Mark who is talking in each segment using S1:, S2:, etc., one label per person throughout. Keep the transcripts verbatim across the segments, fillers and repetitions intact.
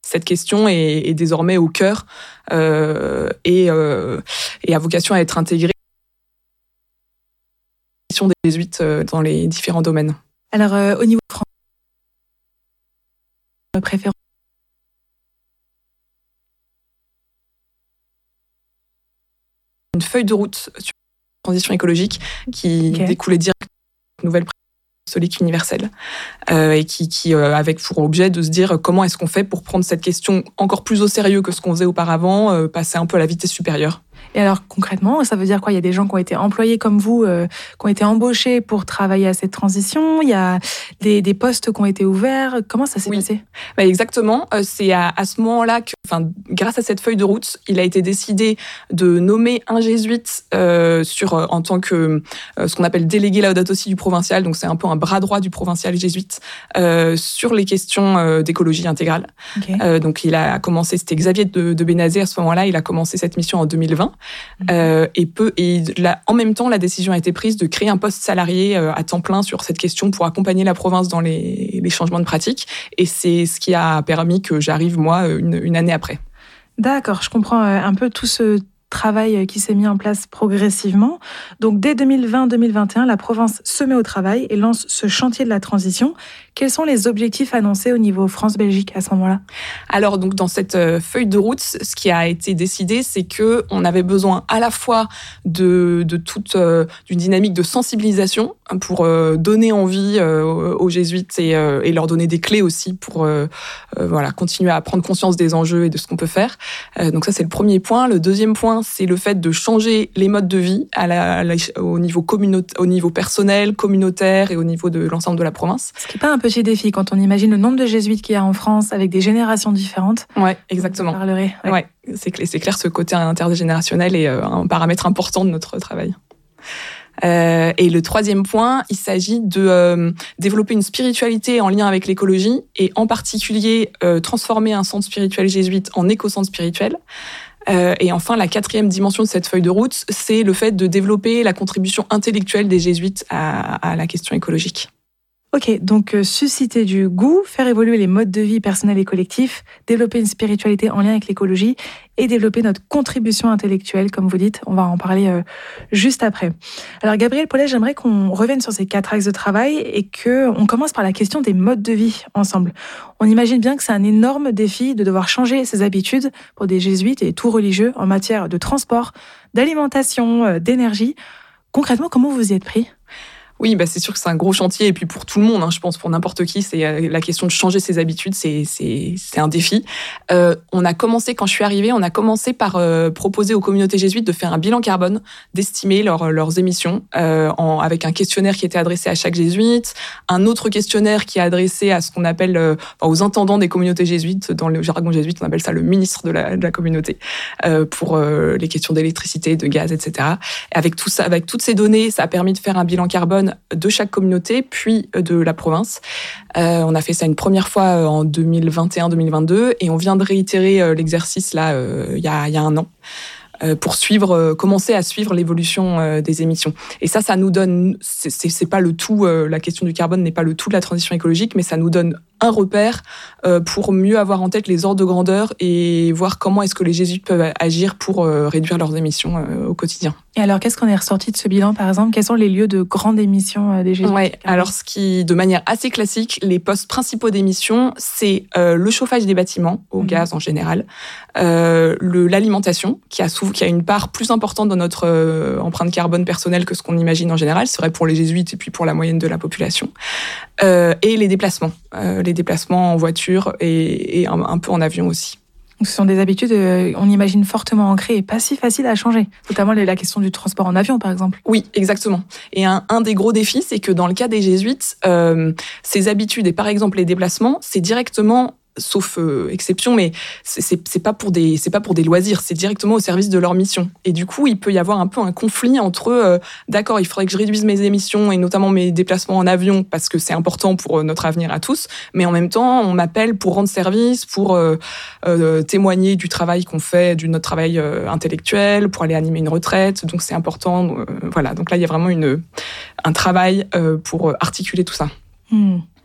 S1: cette question est, est désormais au cœur euh, et, euh, et a vocation à être intégrée dans des jésuites dans les différents domaines.
S2: Alors, euh, au niveau français, préférence
S1: une feuille de route sur la transition écologique qui okay. découlait directement de nouvelle catholique universelle euh, et qui, qui euh, avec pour objet de se dire comment est-ce qu'on fait pour prendre cette question encore plus au sérieux que ce qu'on faisait auparavant, euh, passer un peu à la vitesse supérieure.
S2: Et alors concrètement, ça veut dire quoi ? Il y a des gens qui ont été employés comme vous, euh, qui ont été embauchés pour travailler à cette transition. Il y a des, des postes qui ont été ouverts. Comment ça s'est
S1: oui.
S2: passé ?
S1: Bah exactement. Euh, c'est à, à ce moment-là que, enfin, grâce à cette feuille de route, il a été décidé de nommer un jésuite euh, sur euh, en tant que euh, ce qu'on appelle délégué Laudato Si du provincial. Donc c'est un peu un bras droit du provincial jésuite euh, sur les questions euh, d'écologie intégrale. Okay. Euh, donc il a commencé. C'était Xavier de, de Bénazet à ce moment-là. Il a commencé cette mission en deux mille vingt. Euh, et peu, et là, en même temps, la décision a été prise de créer un poste salarié euh, à temps plein sur cette question pour accompagner la province dans les, les changements de pratique. Et c'est ce qui a permis que j'arrive, moi, une, une année après.
S2: D'accord, je comprends un peu tout ce travail qui s'est mis en place progressivement. Donc, dès deux mille vingt deux mille vingt et un, la province se met au travail et lance ce chantier de la transition. Quels sont les objectifs annoncés au niveau France-Belgique à ce moment-là ?
S1: Alors, donc, dans cette feuille de route, ce qui a été décidé, c'est qu'on avait besoin à la fois de, de toute, euh, d'une dynamique de sensibilisation pour euh, donner envie euh, aux jésuites et, euh, et leur donner des clés aussi pour euh, euh, voilà, continuer à prendre conscience des enjeux et de ce qu'on peut faire. Euh, donc ça, c'est le premier point. Le deuxième point, c'est le fait de changer les modes de vie à la, à la, au, niveau au niveau personnel, communautaire et au niveau de l'ensemble de la province.
S2: Ce qui n'est pas un petit défi quand on imagine le nombre de jésuites qu'il y a en France avec des générations différentes.
S1: Oui, exactement.
S2: Vous parlerez.
S1: Ouais. Ouais, c'est, clair, c'est clair, ce côté intergénérationnel est un paramètre important de notre travail. Euh, et le troisième point, il s'agit de euh, développer une spiritualité en lien avec l'écologie et en particulier euh, transformer un centre spirituel jésuite en éco-centre spirituel. Euh, et enfin, la quatrième dimension de cette feuille de route, c'est le fait de développer la contribution intellectuelle des jésuites à, à la question écologique.
S2: Ok, donc euh, susciter du goût, faire évoluer les modes de vie personnels et collectifs, développer une spiritualité en lien avec l'écologie et développer notre contribution intellectuelle, comme vous dites. On va en parler euh, juste après. Alors Gabriel Paulet, j'aimerais qu'on revienne sur ces quatre axes de travail et qu'on commence par la question des modes de vie ensemble. On imagine bien que c'est un énorme défi de devoir changer ses habitudes pour des jésuites et tout religieux en matière de transport, d'alimentation, euh, d'énergie. Concrètement, comment vous y êtes pris ?
S1: Oui, bah c'est sûr que c'est un gros chantier et puis pour tout le monde, hein, je pense pour n'importe qui, c'est la question de changer ses habitudes, c'est c'est c'est un défi. Euh, on a commencé quand je suis arrivée, on a commencé par euh, proposer aux communautés jésuites de faire un bilan carbone, d'estimer leur, leurs émissions euh, en, avec un questionnaire qui était adressé à chaque jésuite, un autre questionnaire qui est adressé à ce qu'on appelle euh, aux intendants des communautés jésuites. Dans le jargon jésuite, on appelle ça le ministre de la, de la communauté euh, pour euh, les questions d'électricité, de gaz, et cetera. Et avec tout ça, avec toutes ces données, ça a permis de faire un bilan carbone de chaque communauté, puis de la province. Euh, on a fait ça une première fois en deux mille vingt et un deux mille vingt-deux et on vient de réitérer l'exercice là euh, il y a, il y a un an euh, pour suivre, euh, commencer à suivre l'évolution euh, des émissions. Et ça, ça nous donne, c'est, c'est, c'est pas le tout, euh, la question du carbone n'est pas le tout de la transition écologique, mais ça nous donne un repère euh, pour mieux avoir en tête les ordres de grandeur et voir comment est-ce que les jésuites peuvent agir pour euh, réduire leurs émissions euh, au quotidien.
S2: Et alors, qu'est-ce qu'on est ressorti de ce bilan, par exemple ? Quels sont les lieux de grande émission euh, des jésuites ?
S1: Ouais, alors ce qui, de manière assez classique, les postes principaux d'émission, c'est euh, le chauffage des bâtiments, au mmh. gaz en général, euh, le, l'alimentation, qui a, souvent, qui a une part plus importante dans notre euh, empreinte carbone personnelle que ce qu'on imagine en général, c'est vrai pour les jésuites et puis pour la moyenne de la population, euh, et les déplacements, euh, les déplacements en voiture et, et un, un peu en avion aussi.
S2: Donc ce sont des habitudes, euh, on imagine, fortement ancrées et pas si faciles à changer. Notamment la question du transport en avion, par exemple.
S1: Oui, exactement. Et un, un des gros défis, c'est que dans le cas des jésuites, euh, ces habitudes et par exemple les déplacements, c'est directement... sauf euh, exception, mais c'est, c'est, c'est pas pour des, c'est pas pour des loisirs, c'est directement au service de leur mission. Et du coup, il peut y avoir un peu un conflit entre, euh, d'accord, il faudrait que je réduise mes émissions et notamment mes déplacements en avion parce que c'est important pour notre avenir à tous, mais en même temps, on m'appelle pour rendre service, pour euh, euh, témoigner du travail qu'on fait, de notre travail euh, intellectuel, pour aller animer une retraite, donc c'est important. Euh, voilà, donc là, il y a vraiment une, un travail euh, pour articuler tout ça.
S2: Mmh.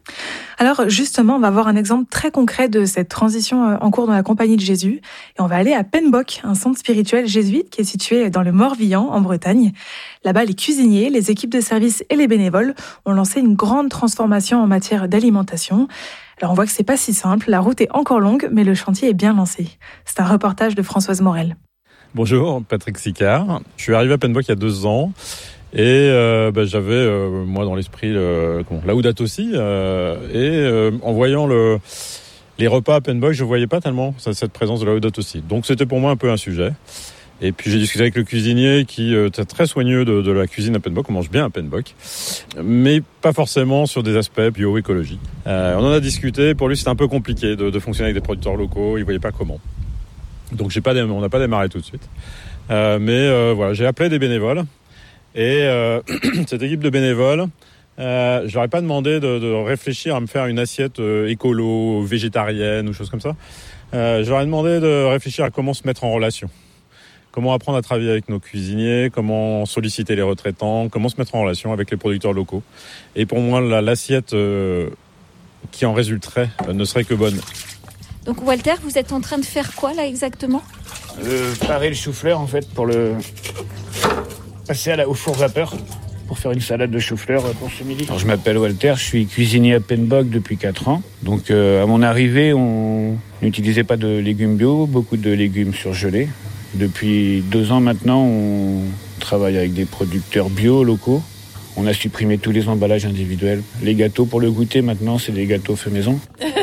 S2: Alors justement, on va voir un exemple très concret de cette transition en cours dans la Compagnie de Jésus. Et on va aller à Penbock, un centre spirituel jésuite qui est situé dans le Morbihan, en Bretagne. Là-bas, les cuisiniers, les équipes de service et les bénévoles ont lancé une grande transformation en matière d'alimentation. Alors on voit que c'est pas si simple, la route est encore longue, mais le chantier est bien lancé. C'est un reportage de Françoise Morel.
S3: Bonjour, Patrick Sicard. Je suis arrivé à Penbock il y a deux ans. Et euh, bah, j'avais, euh, moi, dans l'esprit, le, comment, Laudato Si. Euh, et euh, en voyant le, les repas à Penbock, je ne voyais pas tellement cette présence de Laudato Si. Donc c'était pour moi un peu un sujet. Et puis j'ai discuté avec le cuisinier qui euh, est très soigneux de, de la cuisine à Penbock. On mange bien à Penbock, mais pas forcément sur des aspects bio-écologie. Euh, on en a discuté. Pour lui, c'était un peu compliqué de, de fonctionner avec des producteurs locaux. Il ne voyait pas comment. Donc j'ai pas, on n'a pas démarré tout de suite. Euh, mais euh, voilà, j'ai appelé des bénévoles. Et euh, cette équipe de bénévoles, euh, je leur ai pas demandé de, de réfléchir à me faire une assiette euh, écolo, végétarienne ou choses comme ça. Euh, je leur ai demandé de réfléchir à comment se mettre en relation. Comment apprendre à travailler avec nos cuisiniers, comment solliciter les retraitants, comment se mettre en relation avec les producteurs locaux. Et pour moi, la, l'assiette euh, qui en résulterait euh, ne serait que bonne.
S4: Donc Walter, vous êtes en train de faire quoi là exactement ?
S5: euh, Parer le chou-fleur en fait pour le... passer à la, au four vapeur pour faire une salade de chou-fleur pour ce midi. Alors, je m'appelle Walter, je suis cuisinier à Penbock depuis quatre ans. Donc euh, à mon arrivée, on n'utilisait pas de légumes bio, beaucoup de légumes surgelés. Depuis deux ans maintenant, on travaille avec des producteurs bio locaux. On a supprimé tous les emballages individuels. Les gâteaux pour le goûter maintenant, c'est des gâteaux faits maison.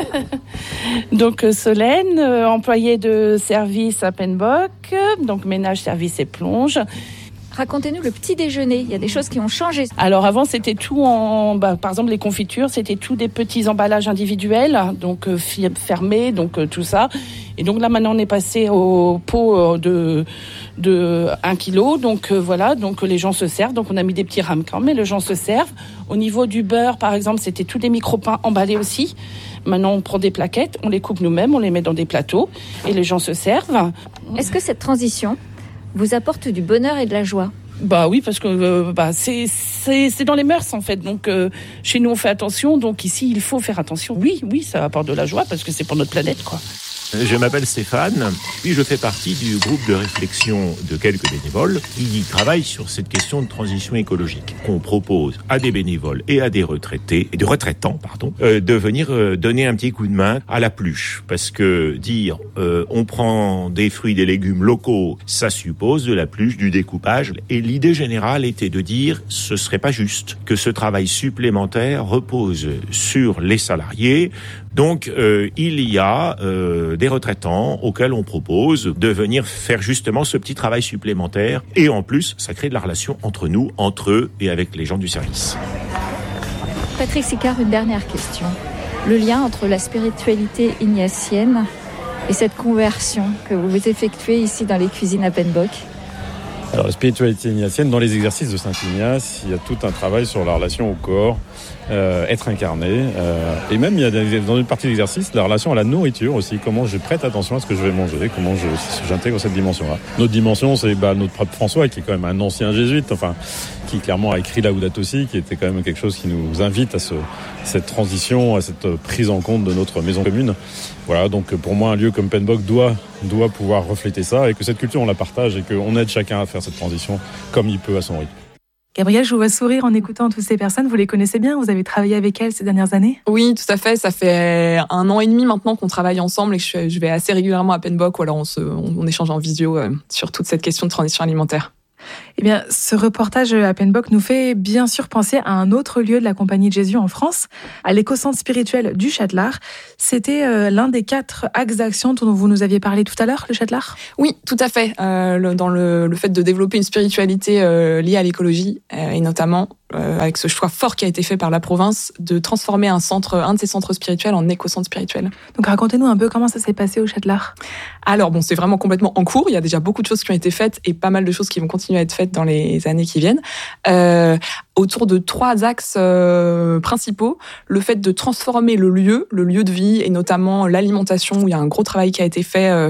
S6: Donc Solène, euh, employée de service à Penbock, donc ménage, service et plonge.
S4: Racontez-nous le petit déjeuner, il y a des choses qui ont changé.
S6: Alors avant c'était tout en, bah, par exemple les confitures, c'était tout des petits emballages individuels, donc euh, fermés, donc euh, tout ça. Et donc là maintenant on est passé au pot de de un kilo, donc euh, voilà, donc les gens se servent, donc on a mis des petits ramequins, mais les gens se servent. Au niveau du beurre par exemple, c'était tous des micro-pains emballés aussi. Maintenant on prend des plaquettes, on les coupe nous-mêmes, on les met dans des plateaux et les gens se servent.
S4: Est-ce que cette transition vous apporte du bonheur et de la joie ?
S6: Bah oui, parce que euh, bah, c'est, c'est, c'est dans les mœurs en fait. Donc euh, chez nous on fait attention, donc ici il faut faire attention. Oui, oui, ça apporte de la joie parce que c'est pour notre planète, quoi.
S7: Je m'appelle Stéphane, puis je fais partie du groupe de réflexion de quelques bénévoles qui travaillent sur cette question de transition écologique. On propose à des bénévoles et à des retraités, et de retraitants, pardon, euh, de venir euh, donner un petit coup de main à la pluche. Parce que dire euh, on prend des fruits, des légumes locaux, ça suppose de la pluche, du découpage. Et l'idée générale était de dire ce serait pas juste que ce travail supplémentaire repose sur les salariés. Donc euh, il y a euh, des retraitants auxquels on propose de venir faire justement ce petit travail supplémentaire. Et en plus, ça crée de la relation entre nous, entre eux et avec les gens du service.
S4: Patrick Sicard, une dernière question. Le lien entre la spiritualité ignatienne et cette conversion que vous effectuez ici dans les cuisines à Penbock ?
S3: Alors la spiritualité ignatienne, dans les exercices de Saint Ignace, il y a tout un travail sur la relation au corps, euh, être incarné. Euh, et même, il y a des, dans une partie de l'exercice, la relation à la nourriture aussi, comment je prête attention à ce que je vais manger, comment je, j'intègre cette dimension-là. Notre dimension, c'est bah, notre pape François, qui est quand même un ancien jésuite, enfin, qui clairement a écrit Laudato Si, qui était quand même quelque chose qui nous invite à ce, cette transition, à cette prise en compte de notre maison commune. Voilà, donc pour moi, un lieu comme Penbock doit, doit pouvoir refléter ça, et que cette culture, on la partage, et qu'on aide chacun à faire cette transition comme il peut à son rythme.
S2: Gabrielle, je vous vois sourire en écoutant toutes ces personnes. Vous les connaissez bien ? Vous avez travaillé avec elles ces dernières années ?
S1: Oui, tout à fait. Ça fait un an et demi maintenant qu'on travaille ensemble et que je vais assez régulièrement à Penbock, ou alors on, se, on, on échange en visio sur toute cette question de transition alimentaire.
S2: Eh bien, ce reportage à Penbock nous fait bien sûr penser à un autre lieu de la Compagnie de Jésus en France, à l'éco-centre spirituel du Châtelard. C'était euh, l'un des quatre axes d'action dont vous nous aviez parlé tout à l'heure, le Châtelard ?
S1: Oui, tout à fait. Euh, le, dans le, le fait de développer une spiritualité euh, liée à l'écologie, euh, et notamment euh, avec ce choix fort qui a été fait par la province de transformer un centre, un de ces centres spirituels en éco-centre spirituel.
S2: Donc racontez-nous un peu comment ça s'est passé au Châtelard.
S1: Alors bon, c'est vraiment complètement en cours. Il y a déjà beaucoup de choses qui ont été faites et pas mal de choses qui vont continuer à être faites dans les années qui viennent. Euh, autour de trois axes euh, principaux. Le fait de transformer le lieu, le lieu de vie, et notamment l'alimentation, où il y a un gros travail qui a été fait euh,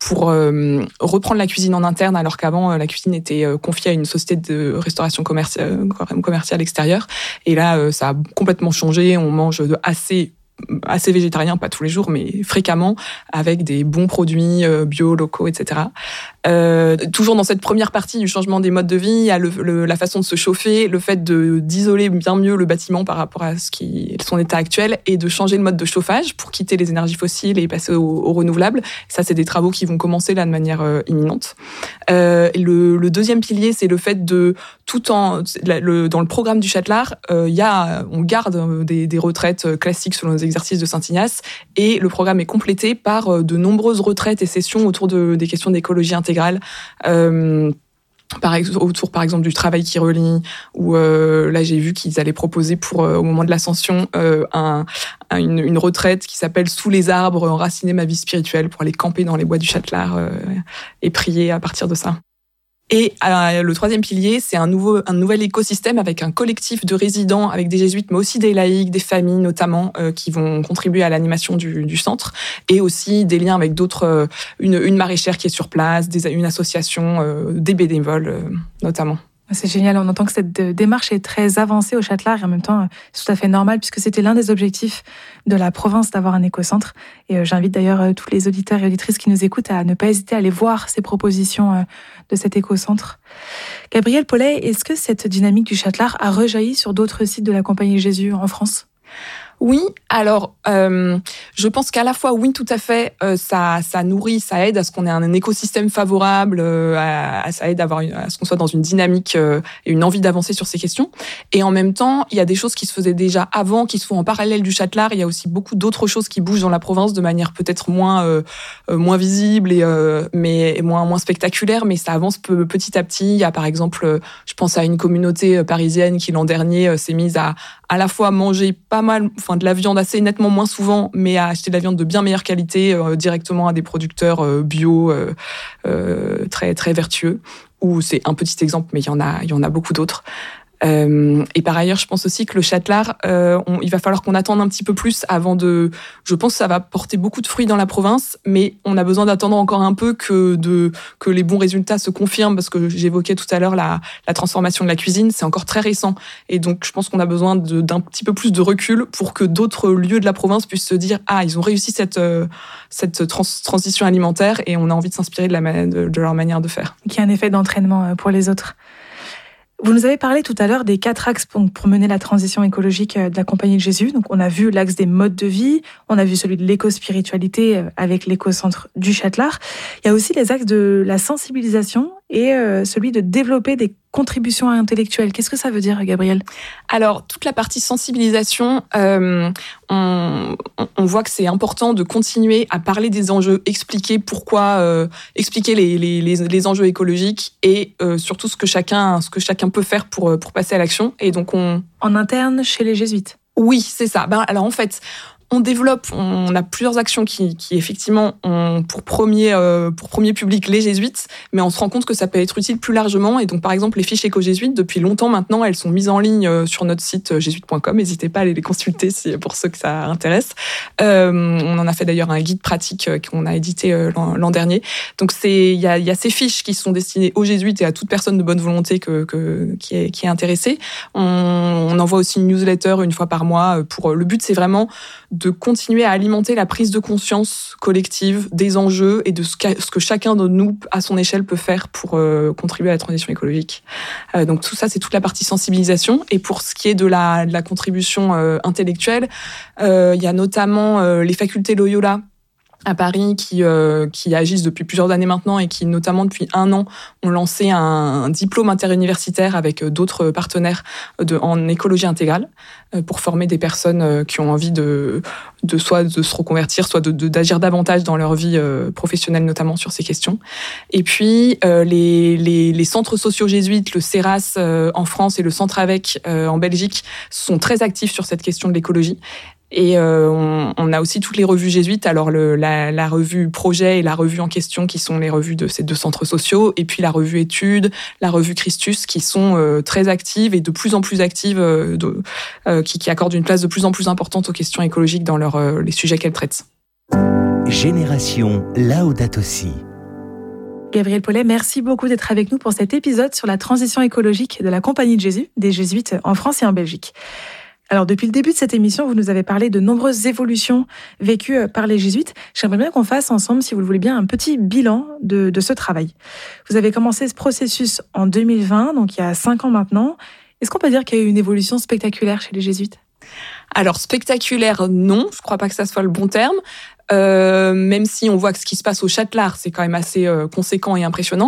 S1: pour euh, reprendre la cuisine en interne, alors qu'avant, euh, la cuisine était euh, confiée à une société de restauration commerciale, commerciale extérieure. Et là, euh, ça a complètement changé. On mange de assez assez végétarien, pas tous les jours, mais fréquemment, avec des bons produits euh, bio, locaux, et cetera. Euh, toujours dans cette première partie du changement des modes de vie, il y a le, le, la façon de se chauffer, le fait de d'isoler bien mieux le bâtiment par rapport à ce qui son état actuel et de changer le mode de chauffage pour quitter les énergies fossiles et passer aux, aux renouvelables. Ça, c'est des travaux qui vont commencer là de manière euh, imminente. Euh, le, le deuxième pilier, c'est le fait de tout en le, dans le programme du Châtelard, euh, il y a on garde des, des retraites classiques selon les exercices de Saint-Ignace et le programme est complété par de nombreuses retraites et sessions autour de, des questions d'écologie intégrale. Euh, par ex- autour par exemple du travail qui relie, ou euh, là j'ai vu qu'ils allaient proposer pour euh, au moment de l'ascension euh, un, un, une, une retraite qui s'appelle Sous les arbres, enraciner ma vie spirituelle, pour aller camper dans les bois du Châtelard euh, et prier à partir de ça. Et euh, le troisième pilier, c'est un, nouveau, un nouvel écosystème avec un collectif de résidents, avec des jésuites, mais aussi des laïcs, des familles notamment, euh, qui vont contribuer à l'animation du, du centre, et aussi des liens avec d'autres, euh, une, une maraîchère qui est sur place, des, une association, euh, des bénévoles euh, notamment.
S2: C'est génial, on entend que cette démarche est très avancée au Châtelard et en même temps, c'est tout à fait normal puisque c'était l'un des objectifs de la province d'avoir un écocentre. Et j'invite d'ailleurs tous les auditeurs et auditrices qui nous écoutent à ne pas hésiter à aller voir ces propositions de cet écocentre. Gabrielle Paulet, est-ce que cette dynamique du Châtelard a rejailli sur d'autres sites de la Compagnie Jésus en France ?
S1: Oui, alors euh, je pense qu'à la fois, oui, tout à fait, euh, ça, ça nourrit, ça aide à ce qu'on ait un, un écosystème favorable, euh, à, à, ça aide à, avoir une, à ce qu'on soit dans une dynamique euh, et une envie d'avancer sur ces questions. Et en même temps, il y a des choses qui se faisaient déjà avant, qui se font en parallèle du Châtelard. Il y a aussi beaucoup d'autres choses qui bougent dans la province de manière peut-être moins, euh, euh, moins visible et euh, mais moins, moins spectaculaire, mais ça avance peu, petit à petit. Il y a par exemple, euh, je pense à une communauté parisienne qui l'an dernier euh, s'est mise à à la fois manger pas mal, enfin de la viande assez nettement moins souvent, mais à acheter de la viande de bien meilleure qualité euh, directement à des producteurs euh, bio euh, euh, très très vertueux. Ou c'est un petit exemple, mais il y en a il y en a beaucoup d'autres. Euh, et par ailleurs, je pense aussi que le Châtelard, euh, on, il va falloir qu'on attende un petit peu plus avant de. Je pense que ça va porter beaucoup de fruits dans la province, mais on a besoin d'attendre encore un peu que de que les bons résultats se confirment, parce que j'évoquais tout à l'heure la, la transformation de la cuisine, c'est encore très récent, et donc je pense qu'on a besoin de, d'un petit peu plus de recul pour que d'autres lieux de la province puissent se dire ah ils ont réussi cette euh, cette trans- transition alimentaire et on a envie de s'inspirer de, la, de, de leur manière de faire.
S2: Qui a un effet d'entraînement pour les autres. Vous nous avez parlé tout à l'heure des quatre axes pour, pour mener la transition écologique de la Compagnie de Jésus. Donc, on a vu l'axe des modes de vie, on a vu celui de l'éco-spiritualité avec l'éco-centre du Châtelard. Il y a aussi les axes de la sensibilisation et euh, celui de développer des contributions intellectuelles. Qu'est-ce que ça veut dire, Gabrielle ?
S1: Alors, toute la partie sensibilisation, euh, on, on voit que c'est important de continuer à parler des enjeux, expliquer pourquoi, euh, expliquer les, les, les, les enjeux écologiques et euh, surtout ce que chacun, ce que chacun peut faire pour, pour passer à l'action. Et donc, on...
S2: En interne, chez les jésuites ?
S1: Oui, c'est ça. Ben, alors, en fait... On développe, on a plusieurs actions qui, qui effectivement ont pour premier, euh, pour premier public les jésuites, mais on se rend compte que ça peut être utile plus largement. Et donc, par exemple, les fiches éco-jésuites, depuis longtemps maintenant, elles sont mises en ligne sur notre site jésuite point com. N'hésitez pas à aller les consulter si, pour ceux que ça intéresse. Euh, on en a fait d'ailleurs un guide pratique qu'on a édité l'an, l'an dernier. Donc, c'est, il y a, il y a ces fiches qui sont destinées aux jésuites et à toute personne de bonne volonté que, que, qui est, qui est intéressée. On, on envoie aussi une newsletter une fois par mois. Pour, le but, c'est vraiment de continuer à alimenter la prise de conscience collective des enjeux et de ce que, ce que chacun de nous, à son échelle, peut faire pour euh, contribuer à la transition écologique. Euh, donc tout ça, c'est toute la partie sensibilisation. Et pour ce qui est de la, de la contribution euh, intellectuelle, euh, il y a notamment euh, les facultés Loyola à Paris qui euh, qui agissent depuis plusieurs années maintenant et qui notamment depuis un an ont lancé un, un diplôme interuniversitaire avec d'autres partenaires de en écologie intégrale euh, pour former des personnes euh, qui ont envie de de soit de se reconvertir, soit de, de d'agir davantage dans leur vie euh, professionnelle, notamment sur ces questions. Et puis euh, les les les centres sociaux jésuites, le CERAS euh, en France et le Centre Avec euh, en Belgique sont très actifs sur cette question de l'écologie. Et euh, on, on a aussi toutes les revues jésuites, alors le, la, la revue Projet et la revue En Question, qui sont les revues de ces deux centres sociaux, et puis la revue Études, la revue Christus, qui sont euh, très actives et de plus en plus actives, euh, de, euh, qui, qui accordent une place de plus en plus importante aux questions écologiques dans leur, euh, les sujets qu'elles traitent.
S8: Génération Laudato Si.
S2: Gabrielle Paulet, merci beaucoup d'être avec nous pour cet épisode sur la transition écologique de la Compagnie de Jésus, des Jésuites en France et en Belgique. Alors, depuis le début de cette émission, vous nous avez parlé de nombreuses évolutions vécues par les Jésuites. J'aimerais bien qu'on fasse ensemble, si vous le voulez bien, un petit bilan de, de ce travail. Vous avez commencé ce processus en deux mille vingt, donc il y a cinq ans maintenant. Est-ce qu'on peut dire qu'il y a eu une évolution spectaculaire chez les Jésuites ?
S1: Alors, spectaculaire, non. Je ne crois pas que ça soit le bon terme. Euh, même si on voit que ce qui se passe au Châtelard, c'est quand même assez euh, conséquent et impressionnant.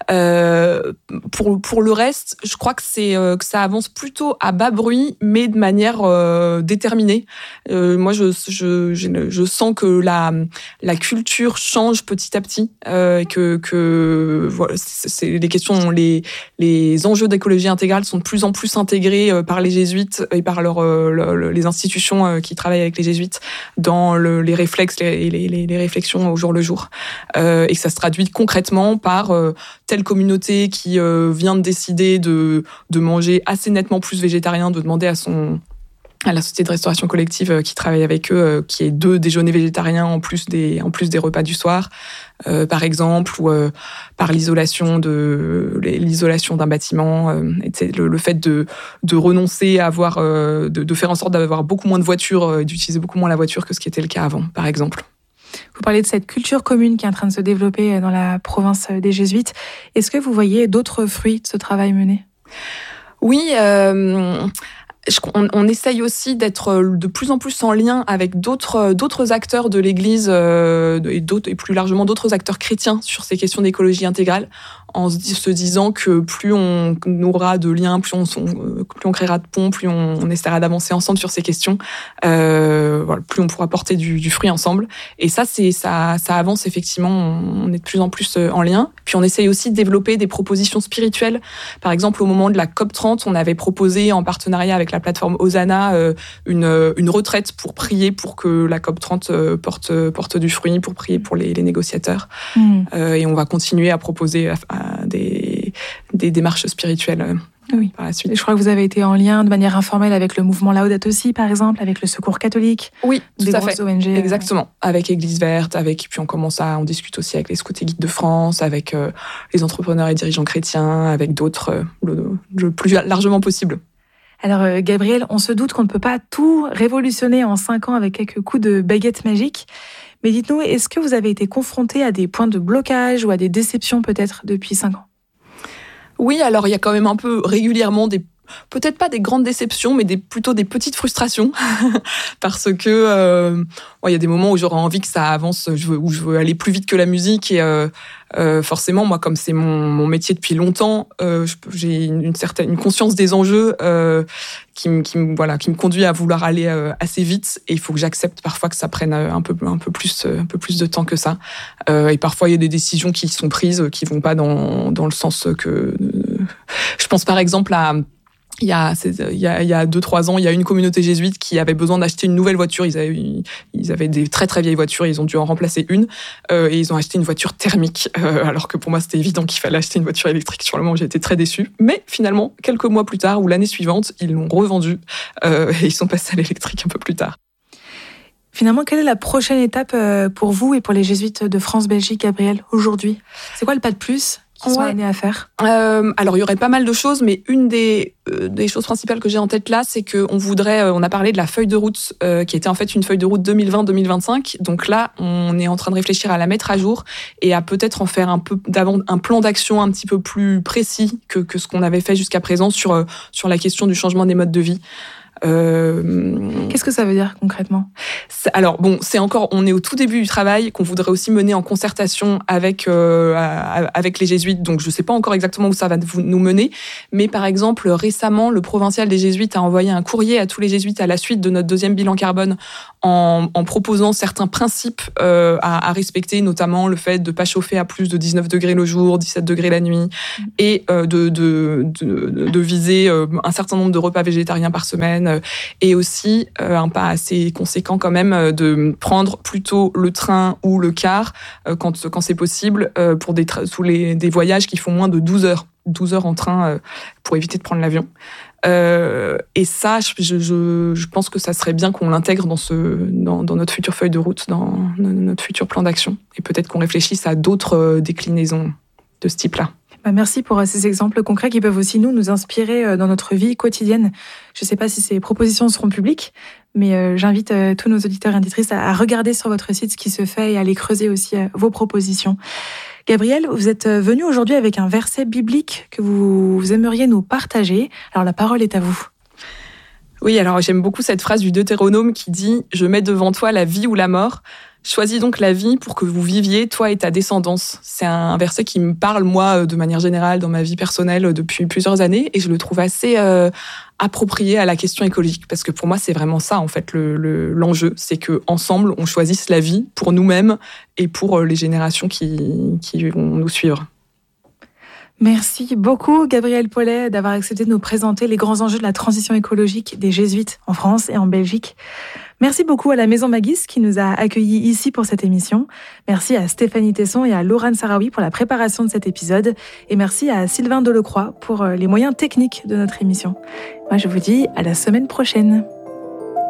S1: Euh, pour pour le reste, je crois que c'est euh, que ça avance plutôt à bas bruit, mais de manière euh, déterminée. Euh, moi, je, je je je sens que la la culture change petit à petit, euh, que que voilà, c'est, c'est les questions, les les enjeux d'écologie intégrale sont de plus en plus intégrés euh, par les jésuites et par leur, euh, le, les institutions euh, qui travaillent avec les jésuites dans le, les réflexes et les, les, les réflexions au jour le jour. Euh, et que ça se traduit concrètement par euh, telle communauté qui euh, vient de décider de, de manger assez nettement plus végétarien, de demander à son à la société de restauration collective euh, qui travaille avec eux, euh, qui est deux déjeuners végétariens en plus des, en plus des repas du soir, euh, par exemple, ou euh, par l'isolation de l'isolation d'un bâtiment, euh, et le, le fait de, de renoncer à avoir, euh, de, de faire en sorte d'avoir beaucoup moins de voitures, euh, d'utiliser beaucoup moins la voiture que ce qui était le cas avant, par exemple.
S2: Vous parlez de cette culture commune qui est en train de se développer dans la province des Jésuites. Est-ce que vous voyez d'autres fruits de ce travail mené ?
S1: Oui, euh, On, on essaye aussi d'être de plus en plus en lien avec d'autres, d'autres acteurs de l'Église euh, et, d'autres, et plus largement d'autres acteurs chrétiens sur ces questions d'écologie intégrale, en se disant que plus on aura de liens, plus on, plus on créera de ponts, plus on, on essaiera d'avancer ensemble sur ces questions, euh, voilà, plus on pourra porter du, du fruit ensemble. Et ça, c'est, ça, ça avance effectivement, on est de plus en plus en lien. Puis on essaye aussi de développer des propositions spirituelles. Par exemple, au moment de la C O P trente, on avait proposé en partenariat avec la plateforme Hosanna euh, une, une retraite pour prier pour que la C O P trente euh, porte, porte du fruit, pour prier pour les, les négociateurs. Mmh. Euh, et on va continuer à proposer à, à Des, des démarches spirituelles
S2: oui.
S1: par la suite.
S2: Et je crois que vous avez été en lien de manière informelle avec le mouvement Laudato Si, par exemple, avec le Secours catholique.
S1: Oui, tout
S2: des
S1: à
S2: grosses
S1: fait.
S2: O N G.
S1: Exactement. Avec Église Verte, avec puis on commence à, on discute aussi avec les Scouts et Guides de France, avec euh, les entrepreneurs et dirigeants chrétiens, avec d'autres, euh, le, le plus largement possible.
S2: Alors, euh, Gabrielle, on se doute qu'on ne peut pas tout révolutionner en cinq ans avec quelques coups de baguette magique. Mais dites-nous, est-ce que vous avez été confronté à des points de blocage ou à des déceptions peut-être depuis cinq ans ?
S1: Oui, alors il y a quand même un peu régulièrement des, peut-être pas des grandes déceptions, mais des, plutôt des petites frustrations. Parce que euh, bon, il y a des moments où j'aurais envie que ça avance, je veux, où je veux aller plus vite que la musique. Et euh, euh, forcément, moi, comme c'est mon, mon métier depuis longtemps, euh, j'ai une, une certaine une conscience des enjeux euh, qui, me, qui, me, voilà, qui me conduit à vouloir aller euh, assez vite. Et il faut que j'accepte parfois que ça prenne un peu, un peu, plus, un peu plus de temps que ça. Euh, et parfois, il y a des décisions qui sont prises qui vont pas dans, dans le sens que... Euh, je pense par exemple à... Il y a, il y a, il y a deux, trois ans, il y a une communauté jésuite qui avait besoin d'acheter une nouvelle voiture. Ils avaient, ils avaient des très, très vieilles voitures. Ils ont dû en remplacer une. Euh, et ils ont acheté une voiture thermique. Euh, alors que pour moi, c'était évident qu'il fallait acheter une voiture électrique. Sur le moment, j'ai été très déçue. Mais finalement, quelques mois plus tard, ou l'année suivante, ils l'ont revendue. Euh, et ils sont passés à l'électrique un peu plus tard.
S2: Finalement, quelle est la prochaine étape pour vous et pour les jésuites de France-Belgique, Gabrielle, aujourd'hui ? C'est quoi le pas de plus qui sont amenés à faire ?
S1: euh, Alors, il y aurait pas mal de choses, mais une des, euh, des choses principales que j'ai en tête là, c'est qu'on voudrait, euh, on a parlé de la feuille de route, euh, qui était en fait une feuille de route deux mille vingt deux mille vingt-cinq. Donc là, on est en train de réfléchir à la mettre à jour et à peut-être en faire un peu d'avant, un plan d'action un petit peu plus précis que, que ce qu'on avait fait jusqu'à présent sur, euh, sur la question du changement des modes de vie.
S2: Euh... Qu'est-ce que ça veut dire concrètement ?
S1: Alors bon, c'est encore, on est au tout début du travail qu'on voudrait aussi mener en concertation avec euh, avec les jésuites. Donc je sais pas encore exactement où ça va nous mener, mais par exemple récemment, le provincial des jésuites a envoyé un courrier à tous les jésuites à la suite de notre deuxième bilan carbone en, en proposant certains principes euh, à, à respecter, notamment le fait de pas chauffer à plus de dix-neuf degrés le jour, dix-sept degrés la nuit, et euh, de, de, de, de viser euh, un certain nombre de repas végétariens par semaine. Et aussi, euh, un pas assez conséquent quand même, de prendre plutôt le train ou le car euh, quand, quand c'est possible euh, pour des, tra- tous les, des voyages qui font moins de douze heures. douze heures en train euh, pour éviter de prendre l'avion. Euh, et ça, je, je, je pense que ça serait bien qu'on l'intègre dans, ce, dans, dans notre future feuille de route, dans notre futur plan d'action. Et peut-être qu'on réfléchisse à d'autres déclinaisons de ce type-là.
S2: Merci pour ces exemples concrets qui peuvent aussi nous, nous inspirer dans notre vie quotidienne. Je ne sais pas si ces propositions seront publiques, mais j'invite tous nos auditeurs et auditrices à regarder sur votre site ce qui se fait et à aller creuser aussi vos propositions. Gabrielle, vous êtes venue aujourd'hui avec un verset biblique que vous aimeriez nous partager. Alors la parole est à vous.
S1: Oui, alors j'aime beaucoup cette phrase du Deutéronome qui dit « Je mets devant toi la vie ou la mort ». Choisis donc la vie pour que vous viviez, toi et ta descendance. C'est un verset qui me parle, moi, de manière générale, dans ma vie personnelle, depuis plusieurs années, et je le trouve assez euh, approprié à la question écologique, parce que pour moi, c'est vraiment ça, en fait, le, le, l'enjeu. C'est qu'ensemble, on choisisse la vie pour nous-mêmes et pour les générations qui, qui vont nous suivre.
S2: Merci beaucoup, Gabrielle Paulet, d'avoir accepté de nous présenter les grands enjeux de la transition écologique des jésuites en France et en Belgique. Merci beaucoup à la Maison Magis qui nous a accueillis ici pour cette émission. Merci à Stéphanie Tesson et à Laurane Sarawi pour la préparation de cet épisode. Et merci à Sylvain Delecroix pour les moyens techniques de notre émission. Moi, je vous dis à la semaine prochaine.